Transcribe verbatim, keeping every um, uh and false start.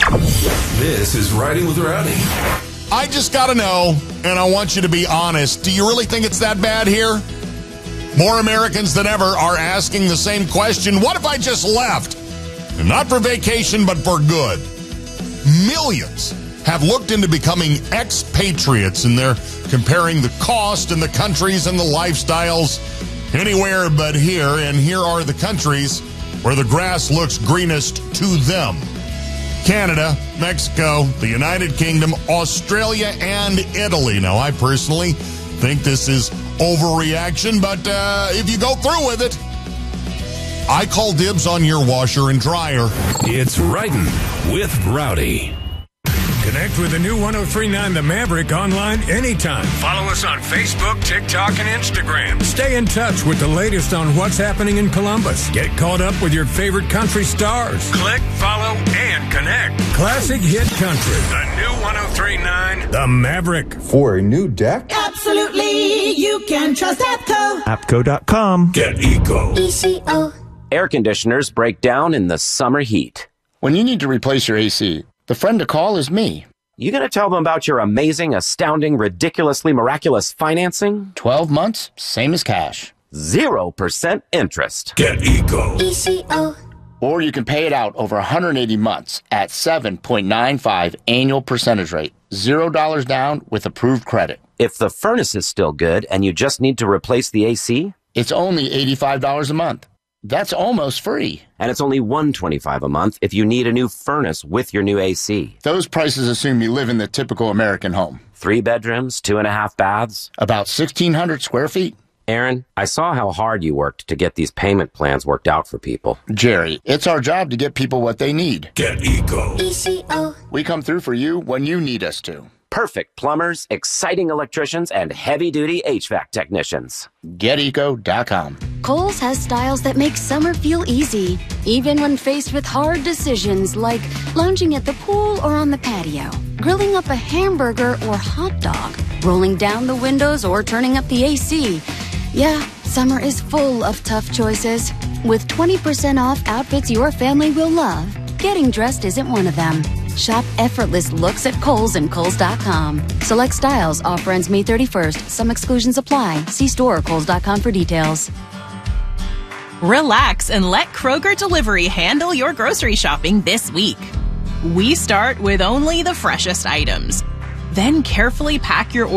This is Riding with Rowdy. I just got to know, and I want you to be honest, do you really think it's that bad here? More Americans than ever are asking the same question, what if I just left? And not for vacation, but for good. Millions have looked into becoming expatriates, and they're comparing the cost and the countries and the lifestyles anywhere but here. And here are the countries where the grass looks greenest to them. Canada, Mexico, the United Kingdom, Australia, and Italy. Now, I personally think this is overreaction, but uh, if you go through with it, I call dibs on your washer and dryer. It's Riding with Rowdy. Connect with the new one oh three point nine The Maverick online anytime. Follow us on Facebook, TikTok, and Instagram. Stay in touch with the latest on what's happening in Columbus. Get caught up with your favorite country stars. Click, follow, and connect. Classic hit country. The new one oh three point nine The Maverick. For a new deck? Absolutely. You can trust APCO. APCO dot com. Get Eco. E C O. Air conditioners break down in the summer heat. When you need to replace your A C, the friend to call is me. You gonna tell them about your amazing, astounding, ridiculously miraculous financing? twelve months, same as cash. Zero percent interest. Get Eco. E C O. Or you can pay it out over one hundred eighty months at seven point nine five annual percentage rate. Zero dollars down with approved credit. If the furnace is still good and you just need to replace the A C? It's only eighty-five dollars a month. That's almost free. And it's only one hundred twenty-five dollars a month if you need a new furnace with your new A C. Those prices assume you live in the typical American home. Three bedrooms, two and a half baths. About sixteen hundred square feet. Aaron, I saw how hard you worked to get these payment plans worked out for people. Jerry, it's our job to get people what they need. Get Eco. E C O. We come through for you when you need us to. Perfect plumbers, exciting electricians, and heavy-duty H V A C technicians. Get Eco dot com. Kohl's has styles that make summer feel easy, even when faced with hard decisions like lounging at the pool or on the patio, grilling up a hamburger or hot dog, rolling down the windows or turning up the A C. Yeah, summer is full of tough choices. With twenty percent off outfits your family will love, getting dressed isn't one of them. Shop effortless looks at Kohl's and Kohl's dot com. Select styles. Offer ends May thirty-first. Some exclusions apply. See store or Kohl's dot com for details. Relax and let Kroger Delivery handle your grocery shopping this week. We start with only the freshest items. Then carefully pack your